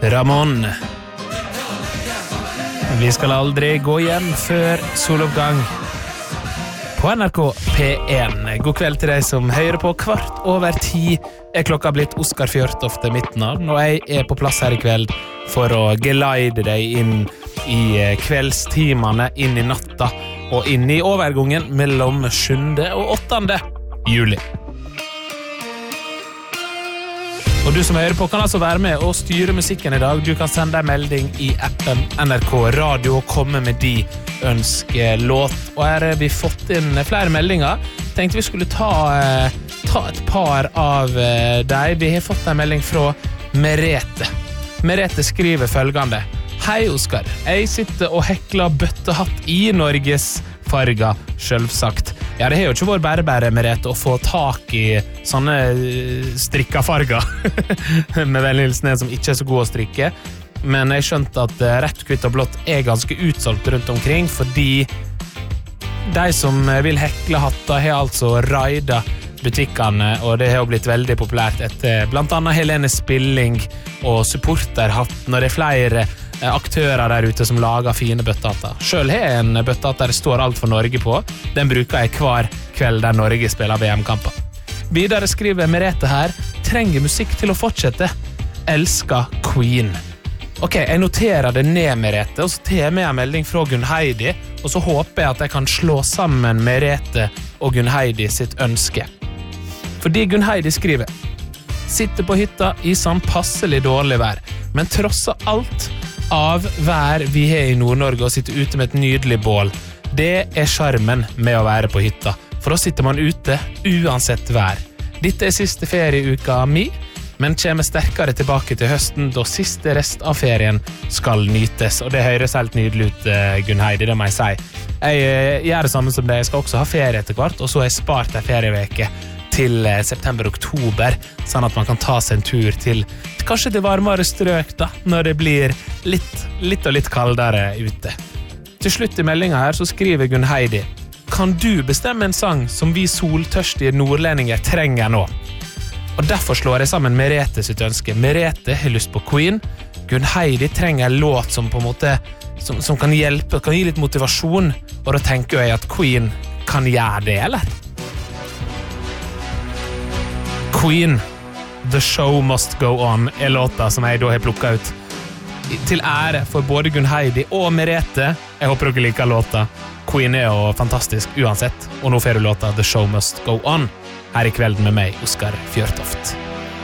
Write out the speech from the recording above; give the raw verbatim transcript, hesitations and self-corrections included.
Ramón. Vi skal aldri gå hjem før soloppgang på N R K P en. God kveld til deg som hører på. Kvart over ti er klokka blitt Oskar Fjørtoft mitt navn, og jeg er på plass her i kveld for å geleide deg inn i kveldstimene, inn i natta og inn i overgangen mellom sjuende og åttende juli. Og du som hører på kan altså være med og styre musikken i dag. Du kan sende en melding i appen N R K Radio og komme med de ønskelåt. Og her har vi fått inn flere meldinger. Tenkte vi skulle ta, ta et par av deg. Vi har fått en melding fra Merete. Merete skriver følgende. Hei Oskar, jeg sitter og hekler bøttehatt i Norges farga, selvsagt. Ja, det har jo ikke vært bare bare Merete å få tak i sånne strikka farger med veldig hilsen en som ikke er så god å strikke. Men jeg skjønte at rett, kvitt og blått er ganske utsolgt rundt omkring, fordi de som vil hekle hatter har altså raidet butikkene, og det har jo blitt veldig populært etter blant annet Helene Spilling og supporterhatt, når det er flere aktører der ute som lager fine bøttehatter. Selv har jeg en bøttehatt der det står alt for Norge på. Den bruker jeg hver kveld der Norge spiller V M-kamper. Videre skriver Merete her, trenger musikk til å fortsette. Elsker Queen. Ok, jeg noterer det ned, Merete, og så tar jeg med en melding fra Gunn Heidi, og så håper jeg at jeg kan slå sammen Merete og Gunn Heidi sitt ønske. Fordi Gunn Heidi skriver, sitter på hytta i sånn passelig dårlig vær, men trosser alt av vær vi har i Nord-Norge og sitter ute med et nydelig bål. Det er charmen med å være på hytta, for da sitter man ute uansett vær. Dette er siste ferieuka mi, men kommer sterkere tilbake til høsten, da siste rest av ferien skal nytes, og det høres helt nydelig ut, Gunn Heidi, det må jeg si. Jeg gjør det samme som det, jeg skal også ha ferie etter hvert, og så har jeg spart en ferieveke til september-oktober, sånn at man kan ta seg en tur til kanskje det varmere strøk da, når det blir litt, litt og litt kaldere ute. Til slutt i meldingen her så skriver Gunn Heidi, kan du bestemme en sang som vi soltørstige nordlendinger trenger nå? Og derfor slår jeg sammen Merete sitt ønske. Merete har lyst på Queen. Gunn Heidi trenger en låt som på en måte som, som kan hjelpe, kan gi litt motivasjon, og da tenker jeg at Queen kan gjøre det, eller? Queen, The Show Must Go On, er låta som jeg da har plukket ut til ære for både Gunn Heidi og Merete. Jeg håper dere liker låta. Queen er jo fantastisk uansett, og nå får du låta The Show Must Go On her i kvelden med meg, Oskar Fjørtoft.